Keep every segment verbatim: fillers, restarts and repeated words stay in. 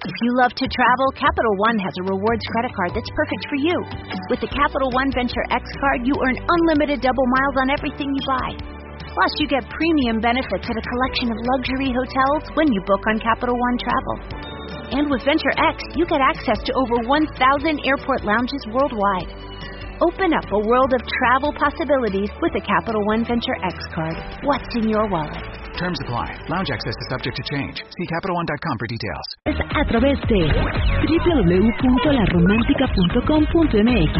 If you love to travel, Capital One has a rewards credit card that's perfect for you. With the Capital One Venture X card, you earn unlimited double miles on everything you buy. Plus, you get premium benefits at a collection of luxury hotels when you book on Capital One Travel. And with Venture X, you get access to over one thousand airport lounges worldwide. Open up a world of travel possibilities with the Capital One Venture X card. What's in your wallet? Terms apply. Lounge access is subject to change. See Capital One dot com for details. Es a través de doble u doble u doble u punto la romántica punto com punto m x.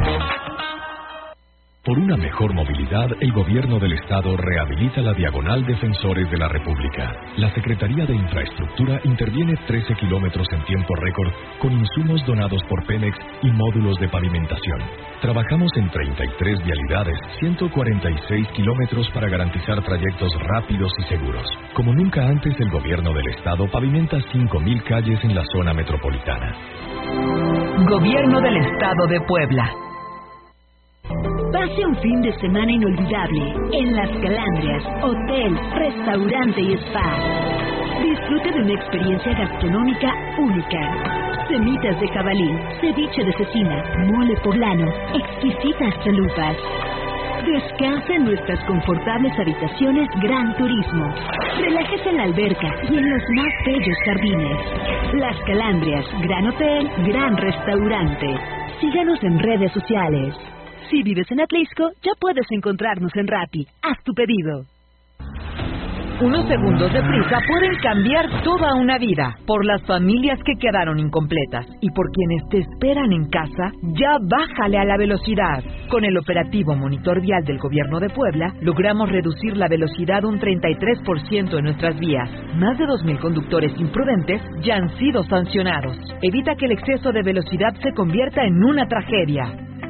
Por una mejor movilidad, el Gobierno del Estado rehabilita la Diagonal Defensores de la República. La Secretaría de Infraestructura interviene trece kilómetros en tiempo récord con insumos donados por Pemex y módulos de pavimentación. Trabajamos en treinta y tres vialidades, ciento cuarenta y seis kilómetros para garantizar trayectos rápidos y seguros. Como nunca antes, el Gobierno del Estado pavimenta cinco mil calles en la zona metropolitana. Gobierno del Estado de Puebla. Pase un fin de semana inolvidable en Las Calandrias, hotel, restaurante y spa. Disfrute de una experiencia gastronómica única. Semitas de jabalí, ceviche de cecina, mole poblano, exquisitas chalupas. Descanse en nuestras confortables habitaciones Gran Turismo. Relájese en la alberca y en los más bellos jardines. Las Calandrias, gran hotel, gran restaurante. Síganos en redes sociales. Si vives en Atlisco, ya puedes encontrarnos en Rappi. Haz tu pedido. Unos segundos de prisa pueden cambiar toda una vida. Por las familias que quedaron incompletas y por quienes te esperan en casa, ya bájale a la velocidad. Con el operativo Monitor Vial del Gobierno de Puebla, logramos reducir la velocidad un treinta y tres por ciento en nuestras vías. Más de dos mil conductores imprudentes ya han sido sancionados. Evita que el exceso de velocidad se convierta en una tragedia.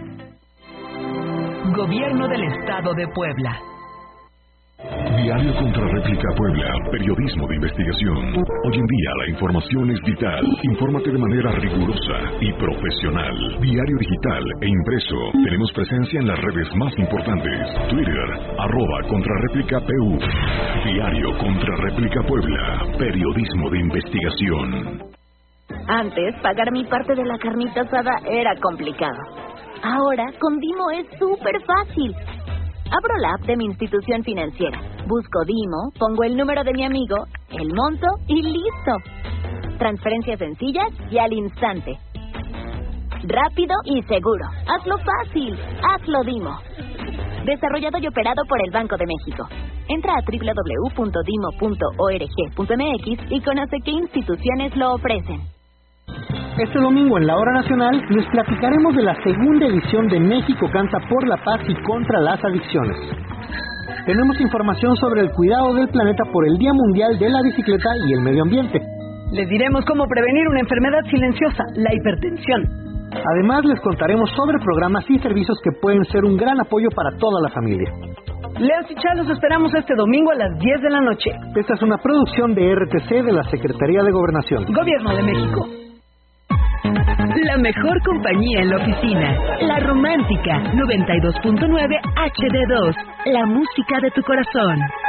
Gobierno del Estado de Puebla. Diario Contra Réplica Puebla, periodismo de investigación. Hoy en día la información es vital. Infórmate de manera rigurosa y profesional. Diario digital e impreso. Tenemos presencia en las redes más importantes. Twitter, arroba Contrarréplica P U. Diario Contra Réplica Puebla, periodismo de investigación. Antes, pagar mi parte de la carnita asada era complicado. Ahora, con Dimo es súper fácil. Abro la app de mi institución financiera, busco Dimo, pongo el número de mi amigo, el monto y listo. Transferencias sencillas y al instante. Rápido y seguro. Hazlo fácil. Hazlo Dimo. Desarrollado y operado por el Banco de México. Entra a doble u doble u doble u punto dimo punto org punto m x y conoce qué instituciones lo ofrecen. Este domingo en la Hora Nacional les platicaremos de la segunda edición de México Canta por la Paz y contra las Adicciones. Tenemos información sobre el cuidado del planeta por el Día Mundial de la Bicicleta y el Medio Ambiente. Les diremos cómo prevenir una enfermedad silenciosa, la hipertensión. Además les contaremos sobre programas y servicios que pueden ser un gran apoyo para toda la familia. Leas y Chá los esperamos este domingo a las diez de la noche. Esta es una producción de R T C de la Secretaría de Gobernación. Gobierno de México. La mejor compañía en la oficina. La Romántica, noventa y dos punto nueve H D dos. La música de tu corazón.